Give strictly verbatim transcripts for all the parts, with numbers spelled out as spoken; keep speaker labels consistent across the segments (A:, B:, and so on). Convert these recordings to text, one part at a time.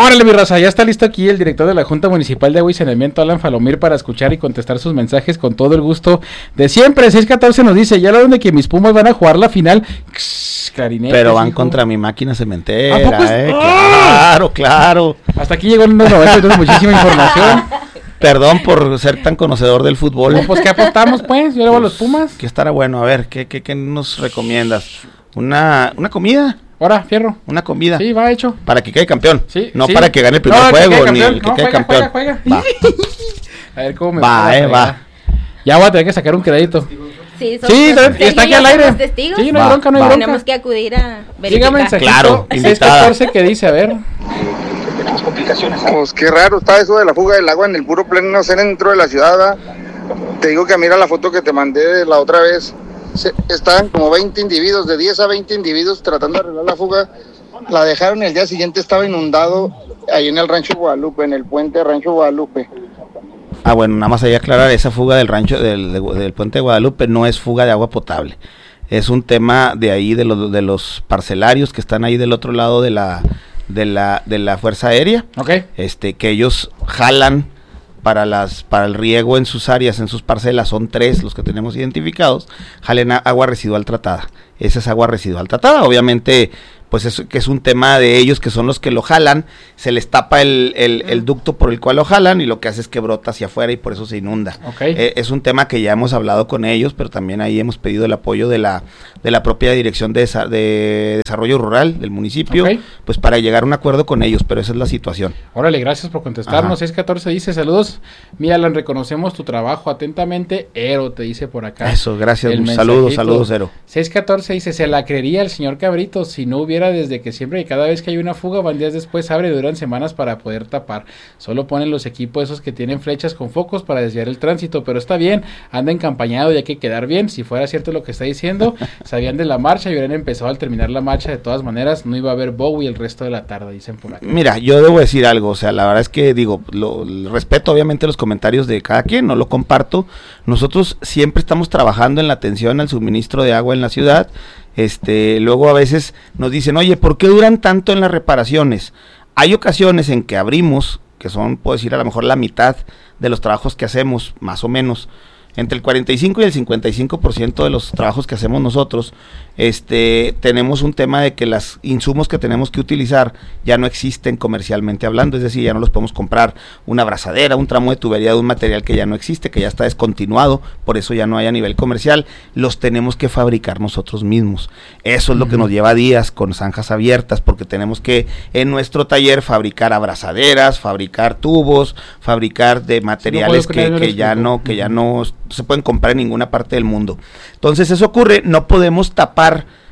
A: Órale, mi raza, ya está listo aquí el director de la Junta Municipal de Agua y Saneamiento, Alan Falomir, para escuchar y contestar sus mensajes con todo el gusto de siempre. seis catorce nos dice, ya hablaron de que mis Pumas van a jugar la final. Clarinete,
B: pero van
A: hijo.
B: Contra mi máquina cementera,
A: es...
B: eh,
A: ¡Oh!
B: claro, claro.
A: Hasta aquí llegó el noventa, entonces muchísima información.
B: Perdón por ser tan conocedor del fútbol.
A: No, pues, ¿qué apostamos, pues? Yo le voy a los Pumas.
B: Que estará bueno, a ver, ¿qué, qué, qué nos recomiendas? ¿Una, una comida?
A: Ahora, fierro.
B: Una comida.
A: Sí, va hecho.
B: Para que quede campeón.
A: Sí,
B: no
A: sí.
B: para que gane el primer
A: no,
B: juego,
A: que
B: ni el que
A: no,
B: quede
A: juega,
B: campeón.
A: Juega, juega.
B: Va.
A: A ver cómo me
B: va, eh, va.
A: Ya voy a tener que sacar un crédito.
C: Sí,
A: sí, está aquí al aire.
C: Testigos.
A: Sí, no hay bronca, no hay
C: va.
A: bronca.
C: Tenemos que acudir a verificar.
A: Diga mensajito,
B: claro,
A: seis catorce que dice, a ver.
D: Pues qué raro está eso de la fuga del agua en el puro pleno centro de la ciudad, ¿verdad? Te digo que mira la foto que te mandé la otra vez. Se, estaban como veinte individuos, de diez a veinte individuos tratando de arreglar la fuga. La dejaron y el día siguiente estaba inundado ahí en el Rancho Guadalupe, en el puente Rancho Guadalupe.
B: Ah, bueno, nada más ahí aclarar, esa fuga del rancho del, del, del puente de Guadalupe no es fuga de agua potable. Es un tema de ahí, de los, de los parcelarios que están ahí del otro lado de la de la de la Fuerza Aérea.
A: Okay.
B: Este, que ellos jalan para las para el riego en sus áreas, en sus parcelas, son tres los que tenemos identificados, jalen a, agua residual tratada. Esa es agua residual tratada, obviamente, pues es que es un tema de ellos, que son los que lo jalan, se les tapa el, el, el ducto por el cual lo jalan y lo que hace es que brota hacia afuera y por eso se inunda.
A: Okay.
B: Eh, es un tema que ya hemos hablado con ellos, pero también ahí hemos pedido el apoyo de la de la propia Dirección de, Desa- de Desarrollo Rural del municipio,
A: Okay.
B: pues para llegar a un acuerdo con ellos, pero esa es la situación.
A: Órale, gracias por contestarnos. seis catorce dice, saludos, mi Alan, reconocemos tu trabajo atentamente, Ero, te dice por acá.
B: Eso, gracias,
A: El
B: saludos,
A: mensajito.
B: saludos, Ero.
A: seis catorce dice, se la creería el señor Cabrito si no hubiera desde que siempre y cada vez que hay una fuga, van días después, abre y duran semanas para poder tapar. Solo ponen los equipos esos que tienen flechas con focos para desviar el tránsito, pero está bien, anda encampañado y hay que quedar bien. Si fuera cierto lo que está diciendo, sabían de la marcha y hubieran empezado al terminar la marcha. De todas maneras, no iba a haber Bowie el resto de la tarde, dicen por acá.
B: Mira, yo debo decir algo, o sea, la verdad es que digo, lo, respeto obviamente los comentarios de cada quien, no lo comparto. Nosotros siempre estamos trabajando en la atención al suministro de agua en la ciudad. Este, luego a veces nos dicen, oye, ¿por qué duran tanto en las reparaciones? Hay ocasiones en que abrimos, que son, puedo decir, a lo mejor la mitad de los trabajos que hacemos, más o menos, entre el cuarenta y cinco y el cincuenta y cinco por ciento de los trabajos que hacemos nosotros, este, tenemos un tema de que los insumos que tenemos que utilizar ya no existen comercialmente hablando, es decir, ya no los podemos comprar, una abrazadera, un tramo de tubería de un material que ya no existe, que ya está descontinuado, por eso ya no hay a nivel comercial, los tenemos que fabricar nosotros mismos. Eso es lo que nos lleva días con zanjas abiertas, porque tenemos que en nuestro taller fabricar abrazaderas, fabricar tubos, fabricar de materiales
A: sí, no
B: que, que ya no, que ya no se pueden comprar en ninguna parte del mundo. Entonces eso ocurre, no podemos tapar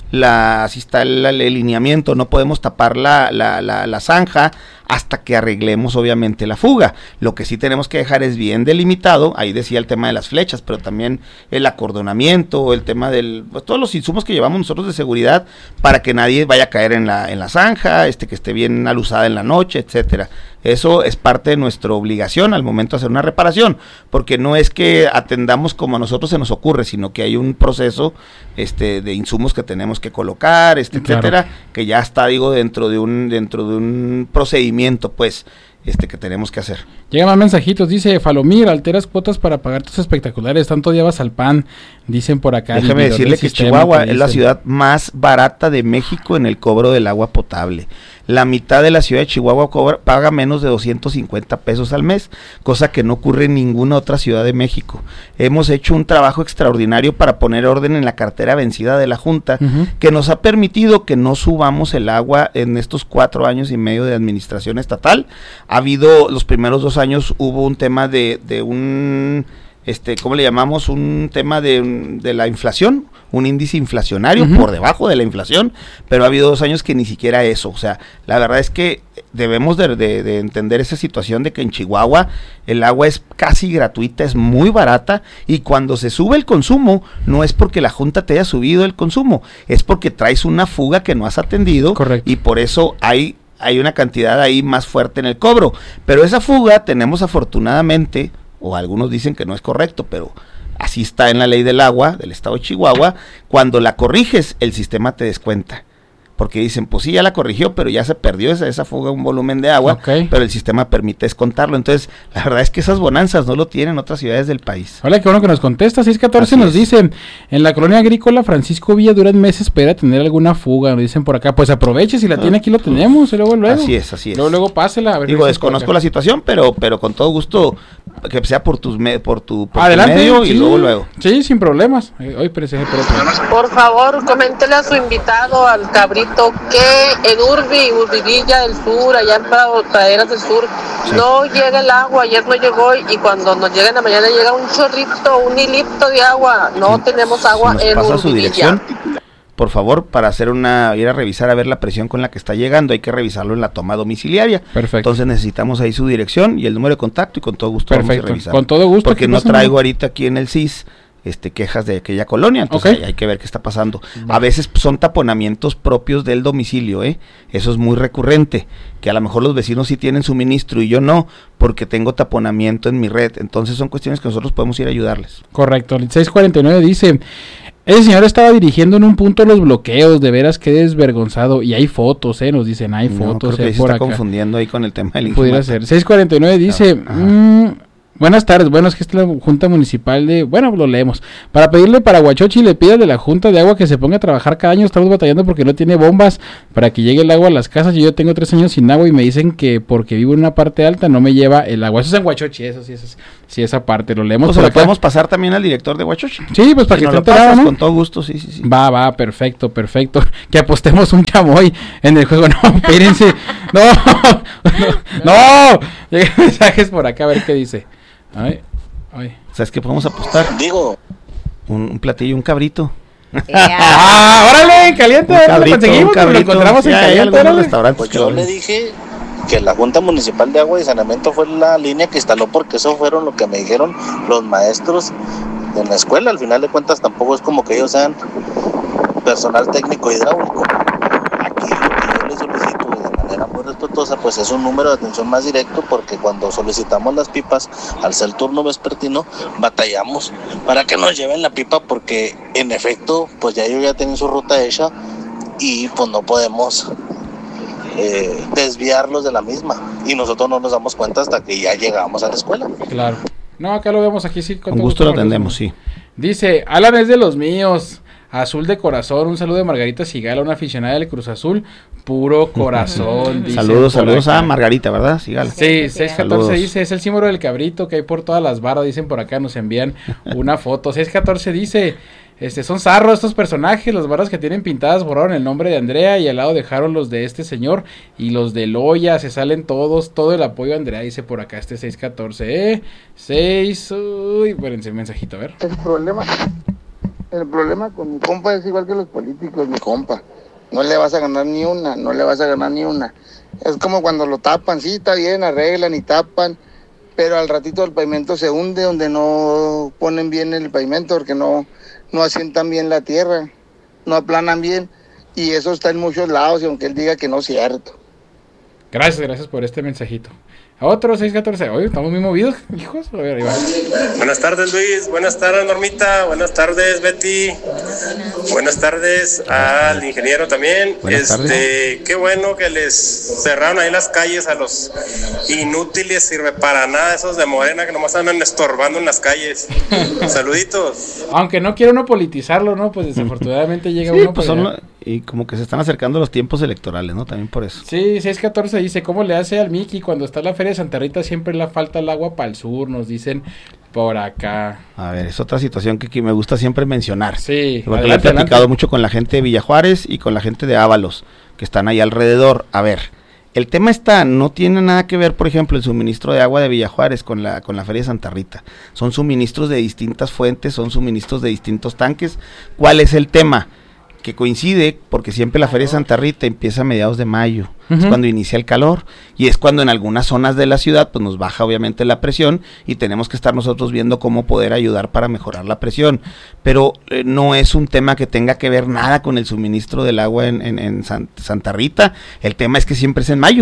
B: la, si está el, el lineamiento, no podemos tapar la, la, la, la zanja hasta que arreglemos obviamente la fuga. Lo que sí tenemos que dejar es bien delimitado, ahí decía el tema de las flechas, pero también el acordonamiento, el tema del, pues, todos los insumos que llevamos nosotros de seguridad para que nadie vaya a caer en la, en la zanja, este que esté bien alusada en la noche, etcétera. Eso es parte de nuestra obligación al momento de hacer una reparación, porque no es que atendamos como a nosotros se nos ocurre, sino que hay un proceso este de insumos que tenemos que colocar, este,
A: claro.
B: etcétera, que ya está, digo, dentro de un dentro de un procedimiento, pues, este que tenemos que hacer.
A: Llegan más mensajitos, dice Falomir, alteras cuotas para pagar tus espectaculares, tanto llevas al pan, dicen por acá.
B: Déjame decirle que Chihuahua es la ciudad más barata de México en el cobro del agua potable. La mitad de la ciudad de Chihuahua cobra, paga menos de doscientos cincuenta pesos al mes, cosa que no ocurre en ninguna otra ciudad de México. Hemos hecho un trabajo extraordinario para poner orden en la cartera vencida de la Junta, uh-huh. que nos ha permitido que no subamos el agua en estos cuatro años y medio de administración estatal. Ha habido, los primeros dos años hubo un tema de, de un... este, ¿cómo le llamamos? Un tema de, de la inflación, un índice inflacionario uh-huh. por debajo de la inflación, pero ha habido dos años que ni siquiera eso. O sea, la verdad es que debemos de, de, de entender esa situación de que en Chihuahua el agua es casi gratuita, es muy barata, y cuando se sube el consumo, no es porque la Junta te haya subido el consumo, es porque traes una fuga que no has atendido.
A: Correcto.
B: Y por eso hay... hay una cantidad ahí más fuerte en el cobro, pero esa fuga tenemos afortunadamente, o algunos dicen que no es correcto, pero así está en la ley del agua del estado de Chihuahua, cuando la corriges el sistema te descuenta, porque dicen, pues sí, ya la corrigió, pero ya se perdió esa, esa fuga, un volumen de agua, okay. pero el sistema permite descontarlo. Entonces, la verdad es que esas bonanzas no lo tienen otras ciudades del país.
A: Hola, qué bueno que nos contesta. seis catorce nos dice, en la colonia agrícola Francisco Villa duran meses para tener alguna fuga, nos dicen por acá. Pues aproveche, si la ah, tiene aquí lo tenemos, y luego, luego.
B: Así es, así es.
A: Luego, luego pásela. A ver.
B: Digo, desconozco la situación, pero, pero con todo gusto, que sea por tus me, por tu, por
A: Adelante,
B: tu medio
A: sí,
B: y luego, luego.
A: Sí, sin problemas. Hoy parece
C: Por favor, coméntele a su invitado, al Cabrito, que en Urbi, Urbivilla del Sur, allá en Praderas del Sur, sí. no llega el agua. Ayer no llegó y cuando nos llega en la mañana llega un chorrito, un hilito de agua. No sí. tenemos agua
B: si
C: en
B: pasa
C: Urbivilla.
B: Su dirección, por favor, para hacer una, ir a revisar a ver la presión con la que está llegando, hay que revisarlo en la toma domiciliaria.
A: Perfecto.
B: Entonces necesitamos ahí su dirección y el número de contacto y con todo gusto
A: Perfecto.
B: vamos a revisar.
A: Con todo gusto.
B: Porque no traigo ahorita aquí en el C I S este quejas de aquella colonia, entonces okay. hay, hay que ver qué está pasando. Vale. A veces son taponamientos propios del domicilio, ¿eh? Eso es muy recurrente, que a lo mejor los vecinos sí tienen suministro y yo no, porque tengo taponamiento en mi red. Entonces son cuestiones que nosotros podemos ir a ayudarles.
A: Correcto. El seis cuarenta y nueve dice, el señor estaba dirigiendo en un punto los bloqueos, de veras que desvergonzado, y hay fotos, eh, nos dicen, hay fotos.
B: No, creo que
A: eh,
B: ahí se
A: por
B: está
A: acá.
B: confundiendo ahí con el tema del
A: Pudiera
B: Injumac.
A: ser. seis cuarenta y nueve dice, mmm, buenas tardes, bueno, es que esta es la Junta Municipal de, bueno, lo leemos, para pedirle para Huachochi le pida de la Junta de Agua que se ponga a trabajar cada año, estamos batallando porque no tiene bombas para que llegue el agua a las casas, yo tengo tres años sin agua y me dicen que porque vivo en una parte alta no me lleva el agua, eso es en Huachochi, eso sí, eso es, sí, esa parte, lo leemos.
B: O sea, lo podemos pasar también al director de Huachochi.
A: Sí, pues para si que
B: esté enterado, ¿no? Con todo gusto, sí, sí, sí.
A: Va, va, perfecto, perfecto, que apostemos un chamoy en el juego, no, espérense, no, no, no, llegan mensajes por acá a ver qué dice. Ay, ay.
B: ¿Sabes qué podemos apostar?
E: Digo.
B: Un, un platillo, un cabrito.
A: Yeah. ¡Ah, órale! Caliente,
B: un cabrito,
A: lo conseguimos,
B: un cabrito.
A: Lo encontramos en Caliente,
B: restaurantes.
E: Pues yo le dije que la Junta Municipal de Agua y Saneamiento fue la línea que instaló, porque eso fueron lo que me dijeron los maestros en la escuela. Al final de cuentas tampoco es como que ellos sean personal técnico hidráulico. Aquí lo que yo les solicito de manera muy respetuosa pues es un número de atención más directo, porque cuando solicitamos las pipas al ser turno vespertino batallamos para que nos lleven la pipa, porque en efecto pues ya ellos ya tienen su ruta hecha y pues no podemos eh, desviarlos de la misma, y nosotros no nos damos cuenta hasta que ya llegamos a la escuela.
A: Claro. No, acá lo vemos, aquí sí.
B: Con, con gusto, gusto lo atendemos, sí.
A: Dice, Alan es de los míos. Azul de corazón, un saludo de Margarita Sigala, una aficionada del Cruz Azul, puro corazón.
B: Saludos, saludos acá a Margarita, ¿verdad? Sigala.
A: Sí, seis catorce dice, es el símbolo del cabrito que hay por todas las barras, dicen por acá, nos envían una foto. seis catorce dice, este, son zarros estos personajes, las barras que tienen pintadas borraron el nombre de Andrea y al lado dejaron los de este señor y los de Loya, se salen todos, todo el apoyo a Andrea, dice por acá este seis catorce, eh, seis, uy, espérense un mensajito, a ver.
D: El problema... El problema con mi compa es igual que los políticos, mi compa. No le vas a ganar ni una, no le vas a ganar ni una. Es como cuando lo tapan, sí, está bien, arreglan y tapan, pero al ratito el pavimento se hunde donde no ponen bien el pavimento, porque no, no asientan bien la tierra, no aplanan bien, y eso está en muchos lados, y aunque él diga que no es cierto.
A: Gracias, gracias por este mensajito. A otro seis catorce, oye, estamos muy movidos, hijos. A ver, ahí va.
F: Buenas tardes, Luis. Buenas tardes, Normita. Buenas tardes, Betty. Buenas tardes al ingeniero también.
B: Buenas
F: este,
B: tardes.
F: Qué bueno que les cerraron ahí las calles a los inútiles, sirve para nada esos de Morena que nomás andan estorbando en las calles. Saluditos.
A: Aunque no quiero uno politizarlo, ¿no? Pues desafortunadamente llega
B: sí,
A: uno.
B: Pues son, y como que se están acercando los tiempos electorales, ¿no? También por eso.
A: Sí, seis catorce dice, ¿cómo le hace al Miki cuando está la feria de Santa Rita? Siempre le falta el agua para el sur, nos dicen por acá.
B: A ver, es otra situación que, que me gusta siempre mencionar.
A: Sí,
B: porque adelante, he platicado adelante. mucho con la gente de Villajuárez y con la gente de Ábalos, que están ahí alrededor. A ver, el tema está, no tiene nada que ver, por ejemplo, el suministro de agua de Villajuárez con la, con la feria de Santa Rita. Son suministros de distintas fuentes, son suministros de distintos tanques. ¿Cuál es el tema? Que coincide, porque siempre la feria de Santa Rita empieza a mediados de mayo, uh-huh. es cuando inicia el calor, y es cuando en algunas zonas de la ciudad pues nos baja obviamente la presión, y tenemos que estar nosotros viendo cómo poder ayudar para mejorar la presión, pero eh, no es un tema que tenga que ver nada con el suministro del agua en, en, en San, Santa Rita. El tema es que siempre es en mayo,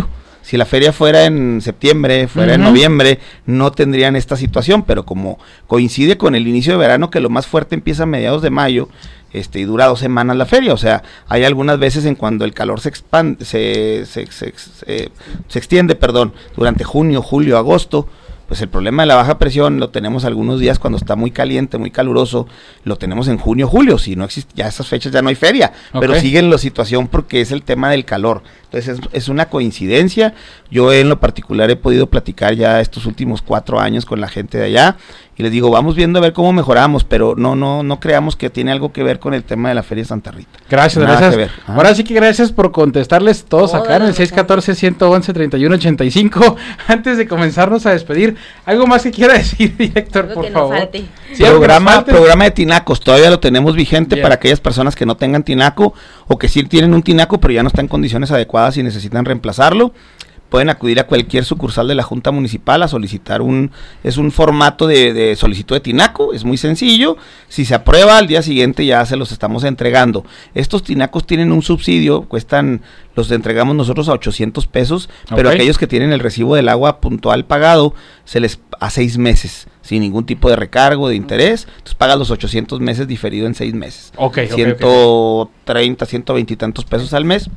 B: Si la feria fuera en septiembre, fuera uh-huh. en noviembre, no tendrían esta situación, pero como coincide con el inicio de verano, que lo más fuerte empieza a mediados de mayo, este y dura dos semanas la feria, o sea, hay algunas veces en cuando el calor se expande, se, se, se, se, se extiende, perdón, durante junio, julio, agosto, pues el problema de la baja presión lo tenemos algunos días cuando está muy caliente, muy caluroso, lo tenemos en junio, julio, si no existe, ya esas fechas ya no hay feria, okay. pero siguen la situación porque es el tema del calor, entonces es, es una coincidencia. Yo en lo particular he podido platicar ya estos últimos cuatro años con la gente de allá, y les digo, vamos viendo a ver cómo mejoramos, pero no no no creamos que tiene algo que ver con el tema de la Feria de Santa Rita.
A: Gracias, Nada gracias. Ahora sí que gracias por contestarles todos oh, acá en el seis uno cuatro, uno uno, treinta y uno ochenta y cinco. Antes de comenzarnos a despedir, ¿algo más que quiera decir, director, algo por favor?
B: Sí, programa, programa de tinacos, todavía lo tenemos vigente Bien. Para aquellas personas que no tengan tinaco, o que sí tienen un tinaco, pero ya no está en condiciones adecuadas y necesitan reemplazarlo. Pueden acudir a cualquier sucursal de la Junta Municipal a solicitar un, es un formato de, de solicitud de tinaco, es muy sencillo, si se aprueba al día siguiente ya se los estamos entregando. Estos tinacos tienen un subsidio, cuestan, los entregamos nosotros a ochocientos pesos, okay. pero aquellos que tienen el recibo del agua puntual pagado, se les a seis meses, sin ningún tipo de recargo, de interés, entonces pagas los ochocientos meses diferido en seis meses,
A: okay,
B: ciento treinta, ciento veinte y tantos pesos al mes.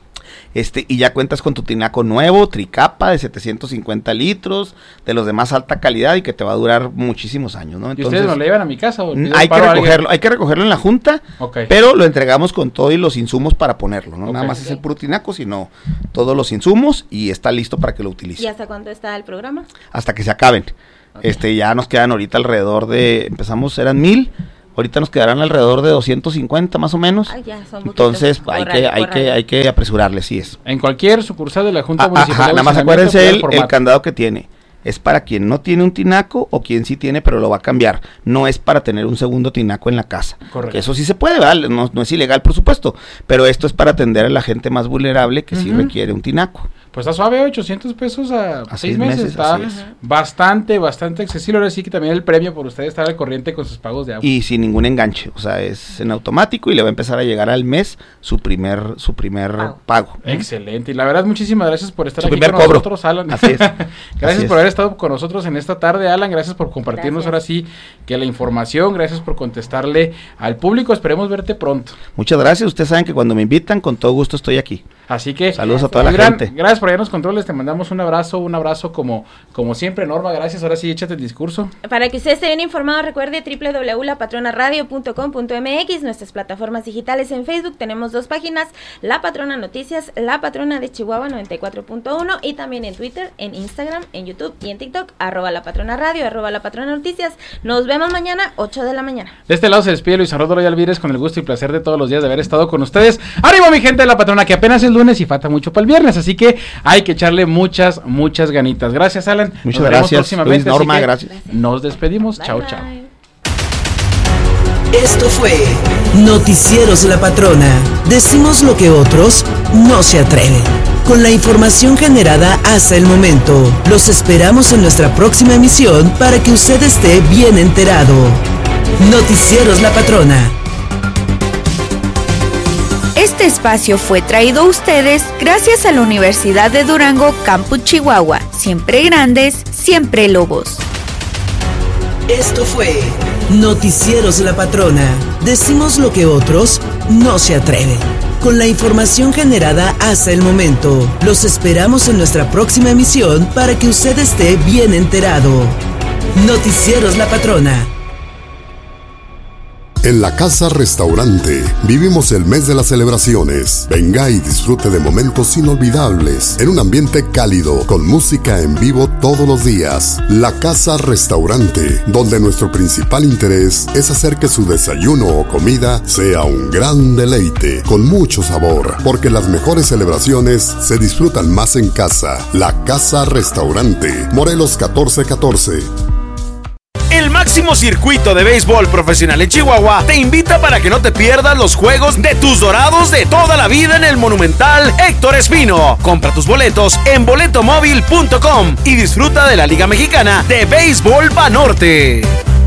B: Este, y ya cuentas con tu tinaco nuevo, tricapa de setecientos cincuenta litros, de los de más alta calidad y que te va a durar muchísimos años, ¿no?
A: Entonces, ¿y ustedes no le llevan a mi casa? ¿O
B: hay que recogerlo, hay que recogerlo en la junta, okay. pero lo entregamos con todo y los insumos para ponerlo, ¿no? Okay. Nada más okay. es el puro tinaco, sino todos los insumos y está listo para que lo utilice.
G: ¿Y hasta cuándo está el programa?
B: Hasta que se acaben. Okay. Este, ya nos quedan ahorita alrededor de, empezamos, eran mil. Ahorita nos quedarán alrededor de doscientos cincuenta más o menos. Ay, ya, son Entonces hay que hay que hay que apresurarle, sí es.
A: En cualquier sucursal de la Junta
B: ah,
A: Municipal.
B: Ajá, nada más acuérdense el, el candado que tiene. Es para quien no tiene un tinaco o quien sí tiene pero lo va a cambiar. No es para tener un segundo tinaco en la casa. Correcto. Que eso sí se puede, ¿vale? No, no es ilegal, por supuesto. Pero esto es para atender a la gente más vulnerable que uh-huh. sí requiere un tinaco.
A: Pues está suave, ochocientos pesos a, a seis meses, meses está bastante, bastante accesible. Ahora sí que también el premio por ustedes estar al corriente con sus pagos de agua.
B: Y sin ningún enganche, o sea, es en automático y le va a empezar a llegar al mes su primer su primer pago. pago.
A: Excelente, y la verdad muchísimas gracias por estar
B: su
A: aquí
B: con
A: cobro. nosotros, Alan.
B: Así es.
A: gracias
B: Así
A: por haber estado con nosotros en esta tarde, Alan, gracias por compartirnos gracias. ahora sí que la información, gracias por contestarle al público, esperemos verte pronto.
B: Muchas gracias, ustedes saben que cuando me invitan, con todo gusto estoy aquí.
A: Así que
B: saludos a toda la
A: gran,
B: gente.
A: Gracias por allá en los controles, te mandamos un abrazo, un abrazo como, como siempre, Norma, gracias, ahora sí échate el discurso.
G: Para que usted esté bien informado, recuerde doble u doble u doble u punto la patrona radio punto com punto m x, nuestras plataformas digitales en Facebook, tenemos dos páginas, La Patrona Noticias, La Patrona de Chihuahua noventa y cuatro punto uno y también en Twitter, en Instagram, en YouTube y en TikTok, arroba La Patrona Radio, arroba La Patrona Noticias. Nos vemos mañana, ocho de la mañana.
A: De este lado se despide Luis Arroyo Alvírez con el gusto y placer de todos los días de haber estado con ustedes. ¡Ánimo mi gente de La Patrona, que apenas es lunes y falta mucho para el viernes, así que hay que echarle muchas, muchas ganitas. Gracias, Alan.
B: Muchas nos gracias, Luis, Norma, gracias.
A: Nos despedimos. Bye, chao, bye. chao.
H: Esto fue Noticieros La Patrona. Decimos lo que otros no se atreven. Con la información generada hasta el momento, los esperamos en nuestra próxima emisión para que usted esté bien enterado. Noticieros La Patrona.
I: Este espacio fue traído a ustedes gracias a la Universidad de Durango, Campus Chihuahua. Siempre grandes, siempre lobos.
H: Esto fue Noticieros La Patrona. Decimos lo que otros no se atreven. Con la información generada hasta el momento, los esperamos en nuestra próxima emisión para que usted esté bien enterado. Noticieros La Patrona.
J: En la Casa Restaurante vivimos el mes de las celebraciones. Venga y disfrute de momentos inolvidables en un ambiente cálido con música en vivo todos los días. La Casa Restaurante, donde nuestro principal interés es hacer que su desayuno o comida sea un gran deleite con mucho sabor, porque las mejores celebraciones se disfrutan más en casa. La Casa Restaurante, Morelos catorce catorce.
K: El máximo circuito de béisbol profesional en Chihuahua te invita para que no te pierdas los juegos de tus Dorados de toda la vida en el Monumental Héctor Espino. Compra tus boletos en boleto móvil punto com y disfruta de la Liga Mexicana de Béisbol Banorte.